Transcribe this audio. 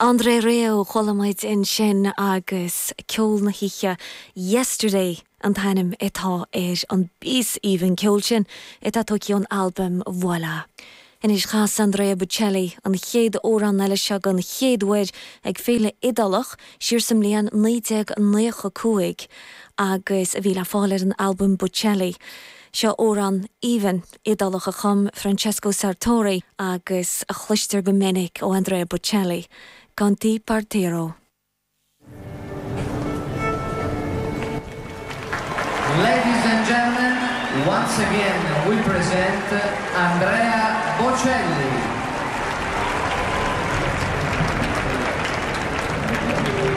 André Reo cholamid in sin agus ceol na hiche yesterday an tanim etá an bís even ceol sin etá an album Voila. Is chas Andrea Bocelli an chéad óran eile seag an chéadhid ag féle idalach sirsam líon 1995 agus a bhí le fáil an album Bocelli. Seo óran even idalach a chum Francesco Sartori agus a chluistear go minic ó Andrea Bocelli. Canti Partiro. Ladies and gentlemen, once again we present Andrea Bocelli.